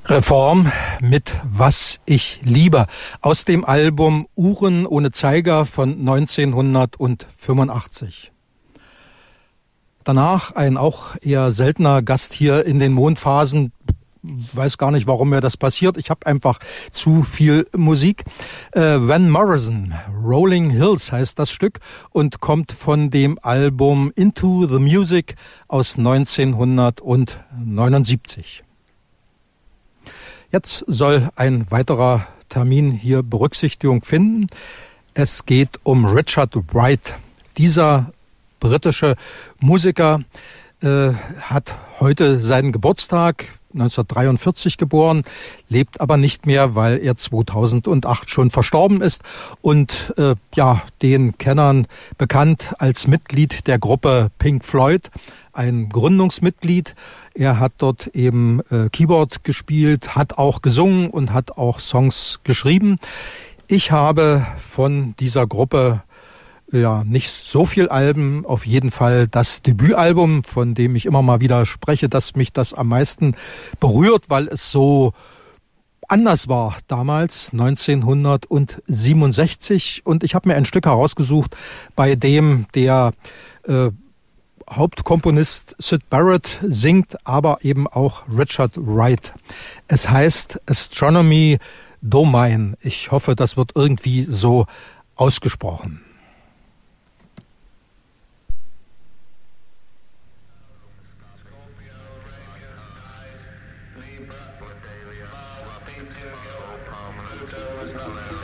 Reform mit Was ich liebe aus dem Album Uhren ohne Zeiger von 1985. Danach ein auch eher seltener Gast hier in den Mondphasen. Weiß gar nicht, warum mir das passiert. Ich habe einfach zu viel Musik. Van Morrison, Rolling Hills heißt das Stück und kommt von dem Album Into the Music aus 1979. Jetzt soll ein weiterer Termin hier Berücksichtigung finden. Es geht um Richard Wright. Dieser britische Musiker hat heute seinen Geburtstag, 1943 geboren, lebt aber nicht mehr, weil er 2008 schon verstorben ist und den Kennern bekannt als Mitglied der Gruppe Pink Floyd, ein Gründungsmitglied. Er hat dort eben Keyboard gespielt, hat auch gesungen und hat auch Songs geschrieben. Ich habe von dieser Gruppe nicht so viel Alben, auf jeden Fall das Debütalbum, von dem ich immer mal wieder spreche, dass mich das am meisten berührt, weil es so anders war damals, 1967. Und ich habe mir ein Stück herausgesucht, bei dem der Hauptkomponist Syd Barrett singt, aber eben auch Richard Wright. Es heißt Astronomy Domine. Ich hoffe, das wird irgendwie so ausgesprochen.